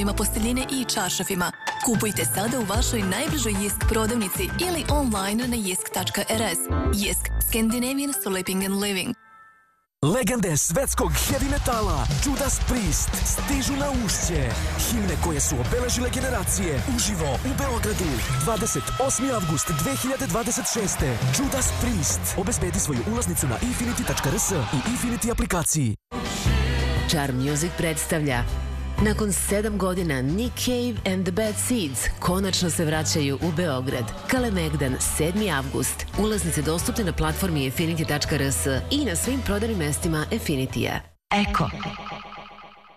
artiklima posteljine i čaršafima. Kupujte sada u vašoj najbližoj Jisk prodavnici ili online na jisk.rs. Jisk, Scandinavian Sleeping and Living. Legende svetskog heavy metala Judas Priest stižu na Ušće. Himne koje su obeležile generacije uživo u Beogradu 28. avgust 2026. Judas Priest. Obezbedi svoju ulaznicu na infinity.rs i Infinity aplikaciji. Charm Music predstavlja nakon 7 godina Nick Cave and the Bad Seeds konačno se vraćaju u Beograd. Kalemegdan, 7. avgust. Ulaznice dostupne na platformi infinity.rs i na svim prodajnim mestima Infinity-a. Eko.